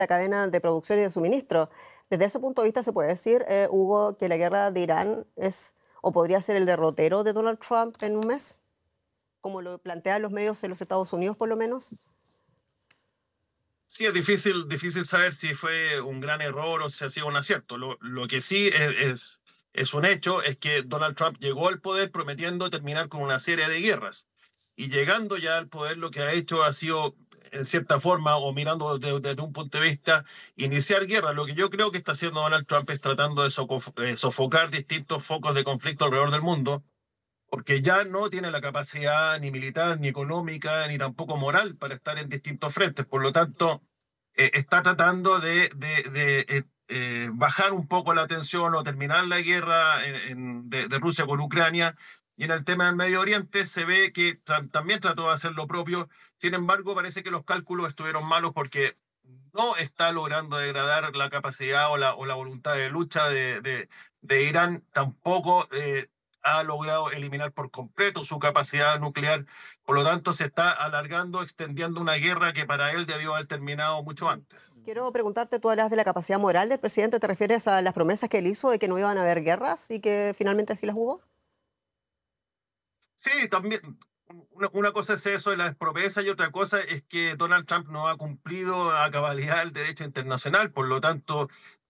la cadena de producción y de suministro. Desde ese punto de vista, ¿se puede decir, Hugo, que la guerra de Irán es o podría ser el derrotero de Donald Trump en un mes? Como lo plantean los medios en los Estados Unidos, por lo menos. Sí, es difícil saber si fue un gran error o si ha sido un acierto. Lo que sí es un hecho es que Donald Trump llegó al poder prometiendo terminar con una serie de guerras. Y llegando ya al poder, lo que ha hecho ha sido, en cierta forma, o mirando desde un punto de vista, iniciar guerra. Lo que yo creo que está haciendo Donald Trump es tratando de sofocar distintos focos de conflicto alrededor del mundo, porque ya no tiene la capacidad ni militar, ni económica, ni tampoco moral para estar en distintos frentes. Por lo tanto, está tratando de bajar un poco la tensión o terminar la guerra de Rusia con Ucrania. Y en el tema del Medio Oriente se ve que también trató de hacer lo propio. Sin embargo, parece que los cálculos estuvieron malos porque no está logrando degradar la capacidad o la voluntad de lucha de Irán. Tampoco ha logrado eliminar por completo su capacidad nuclear. Por lo tanto, se está alargando, extendiendo una guerra que para él debió haber terminado mucho antes. Quiero preguntarte, tú hablas de la capacidad moral del presidente, ¿te refieres a las promesas que él hizo de que no iban a haber guerras y que finalmente así las hubo? Sí, también una cosa es eso de la promesa y otra cosa es que Donald Trump no ha cumplido a cabalidad el derecho internacional. Por lo tanto,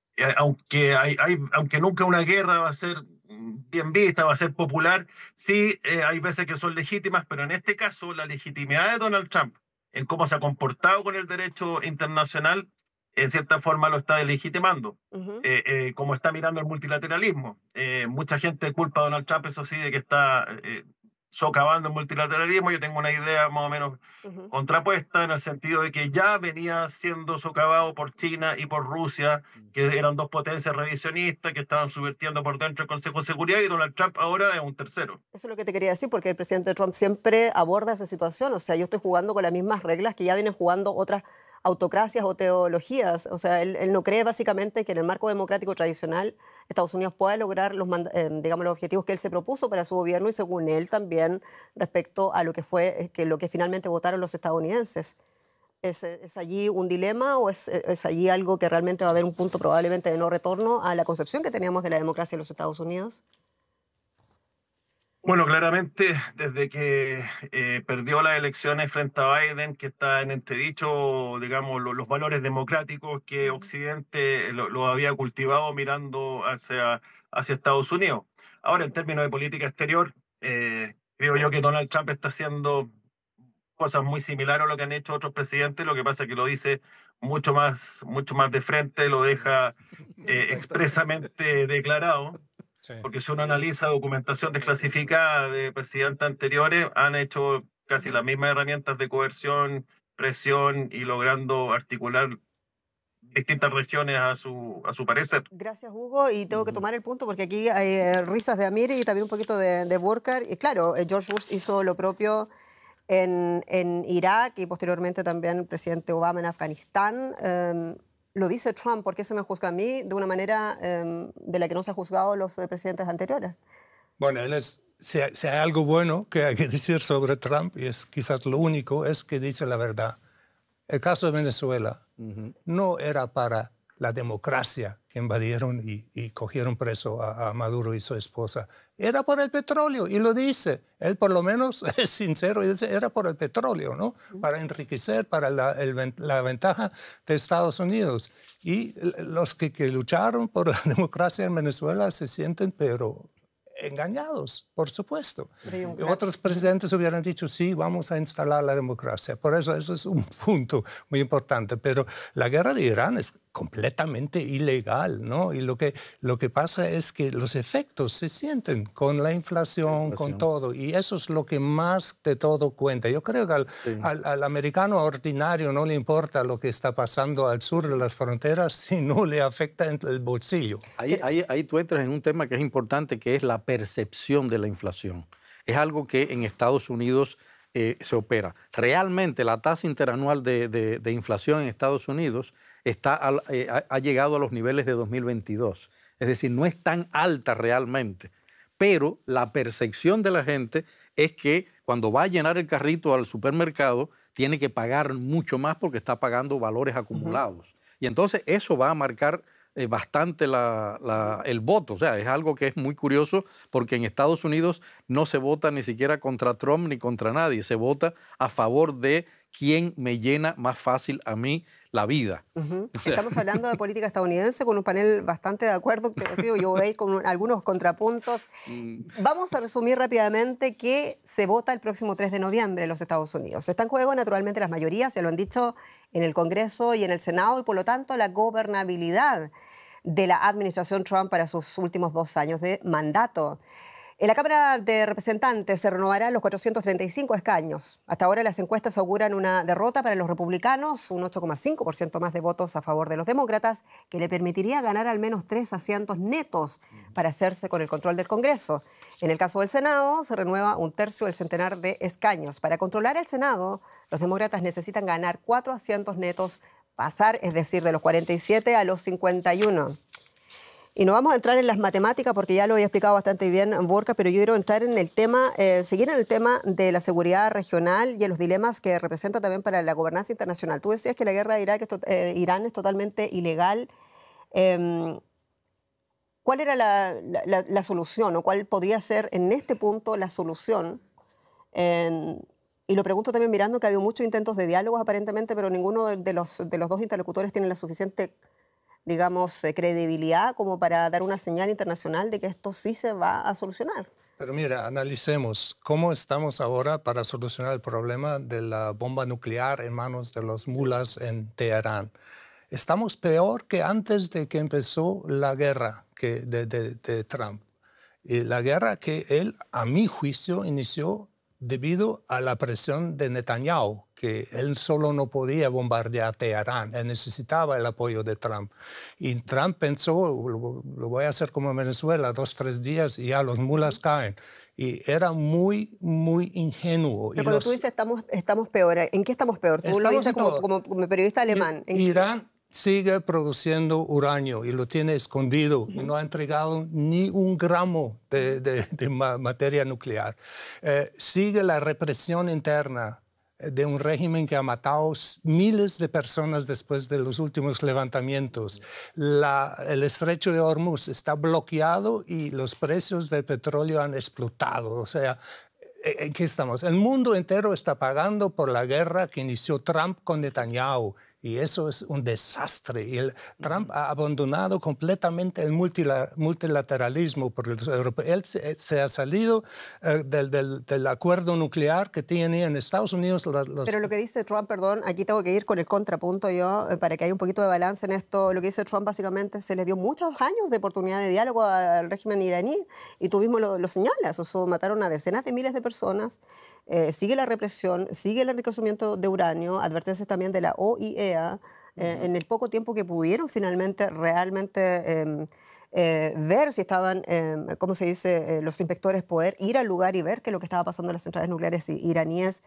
aunque nunca una guerra va a ser bien vista, va a ser popular, sí hay veces que son legítimas, pero en este caso la legitimidad de Donald Trump en cómo se ha comportado con el derecho internacional, en cierta forma lo está legitimando, Ujú. como está mirando el multilateralismo. Mucha gente culpa a Donald Trump, eso sí, de que está socavando el multilateralismo. Yo tengo una idea más o menos Ujú. contrapuesta en el sentido de que ya venía siendo socavado por China y por Rusia, que eran dos potencias revisionistas que estaban subvirtiendo por dentro el Consejo de Seguridad, y Donald Trump ahora es un tercero. Eso es lo que te quería decir, porque el presidente Trump siempre aborda esa situación. O sea, yo estoy jugando con las mismas reglas que ya vienen jugando otras autocracias o teologías. O sea, él no cree básicamente que en el marco democrático tradicional Estados Unidos pueda lograr digamos, los objetivos que él se propuso para su gobierno y según él también respecto a lo que fue lo que finalmente votaron los estadounidenses. ¿Es allí un dilema o es allí algo que realmente va a haber un punto probablemente de no retorno a la concepción que teníamos de la democracia en los Estados Unidos? Bueno, claramente desde que perdió las elecciones frente a Biden, que está en entredicho, digamos, los valores democráticos que Ujú. Occidente lo había cultivado mirando hacia Estados Unidos. Ahora, en términos de política exterior, creo yo que Donald Trump está haciendo cosas muy similares a lo que han hecho otros presidentes. Lo que pasa es que lo dice mucho más de frente, lo deja Exactamente. expresamente declarado, Sí. porque si uno analiza documentación desclasificada de presidentes anteriores, han hecho casi las mismas herramientas de coerción, presión y logrando articular distintas regiones a su parecer. Gracias, Hugo. Y tengo que Ujú. tomar el punto porque aquí hay risas de Amir y también un poquito de Burkhardt. Y claro, George Bush hizo lo propio en Irak y posteriormente también el presidente Obama en Afganistán. Lo dice Trump, ¿por qué se me juzga a mí de una manera de la que no se ha juzgado a los presidentes anteriores? Bueno, si hay algo bueno que hay que decir sobre Trump, y es quizás lo único, es que dice la verdad. El caso de Venezuela no era para la democracia que invadieron y cogieron preso a Maduro y su esposa. Era por el petróleo, y lo dice. Él por lo menos es sincero y dice, era por el petróleo, ¿no? Para enriquecer, para la ventaja de Estados Unidos. Y los que lucharon por la democracia en Venezuela se sienten, pero engañados, por supuesto. Pero hay un Y gran... otros presidentes hubieran dicho, sí, vamos a instalar la democracia. Por eso es un punto muy importante. Pero la guerra de Irán es completamente ilegal, ¿no? Y lo que pasa es que los efectos se sienten con la inflación, con todo. Y eso es lo que más de todo cuenta. Yo creo que al americano ordinario no le importa lo que está pasando al sur de las fronteras si no le afecta en el bolsillo. Ahí tú entras en un tema que es importante, que es la percepción de la inflación. Es algo que en Estados Unidos se opera. Realmente la tasa interanual de inflación en Estados Unidos ha llegado a los niveles de 2022. Es decir, no es tan alta realmente, pero la percepción de la gente es que cuando va a llenar el carrito al supermercado tiene que pagar mucho más porque está pagando valores acumulados. Y entonces eso va a marcar bastante el voto. O sea, es algo que es muy curioso porque en Estados Unidos no se vota ni siquiera contra Trump ni contra nadie. Se vota a favor de quién me llena más fácil a mí la vida. Estamos hablando de política estadounidense con un panel bastante de acuerdo. Yo voy a ir con algunos contrapuntos. Vamos a resumir rápidamente qué se vota el próximo 3 de noviembre en los Estados Unidos. Está en juego naturalmente las mayorías, ya lo han dicho, en el Congreso y en el Senado, y por lo tanto la gobernabilidad de la administración Trump para sus últimos 2 años de mandato. En la Cámara de Representantes se renovarán los 435 escaños. Hasta ahora las encuestas auguran una derrota para los republicanos, un 8,5% más de votos a favor de los demócratas, que le permitiría ganar al menos 3 asientos netos para hacerse con el control del Congreso. En el caso del Senado, se renueva 1/3 del centenar de escaños. Para controlar el Senado, los demócratas necesitan ganar 4 asientos netos, pasar, es decir, de los 47 a los 51. Y no vamos a entrar en las matemáticas porque ya lo había explicado bastante bien Borja, pero yo quiero entrar en el tema, seguir en el tema de la seguridad regional y en los dilemas que representa también para la gobernanza internacional. Tú decías que la guerra de Irán es totalmente ilegal. ¿Cuál era la solución o cuál podría ser en este punto la solución? Y lo pregunto también mirando que ha habido muchos intentos de diálogos aparentemente, pero ninguno de los dos interlocutores tiene la suficiente, digamos, credibilidad como para dar una señal internacional de que esto sí se va a solucionar. Pero mira, analicemos cómo estamos ahora para solucionar el problema de la bomba nuclear en manos de los mulas en Teherán. Estamos peor que antes de que empezó la guerra de Trump. Y la guerra que él, a mi juicio, inició debido a la presión de Netanyahu, que él solo no podía bombardear Teherán, él necesitaba el apoyo de Trump. Y Trump pensó, lo voy a hacer como en Venezuela, 2 o 3 días y ya los mulas caen. Y era muy, muy ingenuo. Pero cuando tú dices estamos peor, ¿en qué estamos peor? Tú lo dices como periodista alemán. Irán sigue produciendo uranio y lo tiene escondido y no ha entregado ni 1 gramo de materia nuclear. Sigue la represión interna de un régimen que ha matado miles de personas después de los últimos levantamientos. El estrecho de Hormuz está bloqueado y los precios del petróleo han explotado. O sea, ¿en qué estamos? El mundo entero está pagando por la guerra que inició Trump con Netanyahu. Y eso es un desastre. Y Trump ha abandonado completamente el multilateralismo por los europeos. Él se ha salido del acuerdo nuclear que tiene en Estados Unidos. Pero lo que dice Trump, perdón, aquí tengo que ir con el contrapunto yo, para que haya un poquito de balance en esto. Lo que dice Trump básicamente se le dio muchos años de oportunidad de diálogo al régimen iraní y tú mismo lo señalas. O sea, mataron a decenas de miles de personas. Sigue la represión, sigue el enriquecimiento de uranio, advertencias también de la OIEA, en el poco tiempo que pudieron finalmente realmente ver si estaban, ¿cómo se dice?, los inspectores poder ir al lugar y ver qué es lo que estaba pasando en las centrales nucleares iraníes.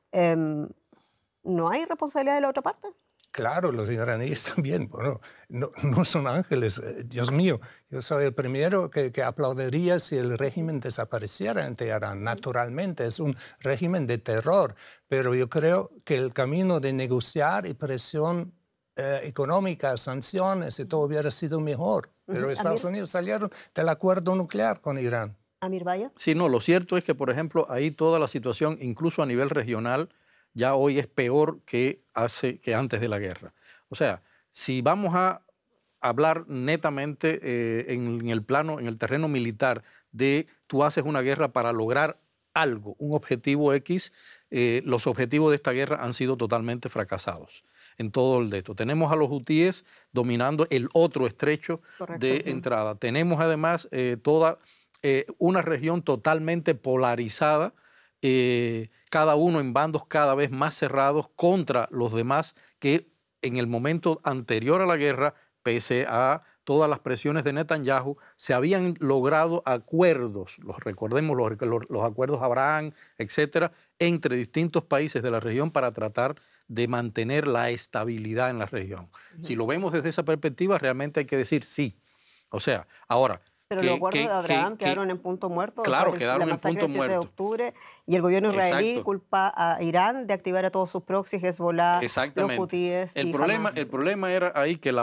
¿No hay responsabilidad de la otra parte? Claro, los iraníes también, bueno, no son ángeles. Dios mío, yo soy el primero que aplaudiría si el régimen desapareciera en Teherán. Naturalmente, es un régimen de terror, pero yo creo que el camino de negociar y presión económica, sanciones y todo hubiera sido mejor. Pero Estados Unidos salieron del acuerdo nuclear con Irán. Amir Vaya. Sí, no, lo cierto es que, por ejemplo, ahí toda la situación, incluso a nivel regional, ya hoy es peor que antes de la guerra. O sea, si vamos a hablar netamente en el plano, en el terreno militar, de tú haces una guerra para lograr algo, un objetivo X, los objetivos de esta guerra han sido totalmente fracasados en todo el de esto. Tenemos a los hutíes dominando el otro estrecho de entrada. Tenemos además toda una región totalmente polarizada, cada uno en bandos cada vez más cerrados contra los demás que en el momento anterior a la guerra, pese a todas las presiones de Netanyahu, se habían logrado acuerdos, recordemos los acuerdos Abraham, etcétera, entre distintos países de la región para tratar de mantener la estabilidad en la región. Si lo vemos desde esa perspectiva, realmente hay que decir sí. O sea, ahora, Pero los acuerdos de Abraham quedaron en punto muerto. Claro, después de quedaron la en punto masacre del 7 de muerto. octubre, y el gobierno israelí Exacto. culpa a Irán de activar a todos sus proxies, Hezbollah, los Exactamente. hutíes y El problema Hamas. era ahí que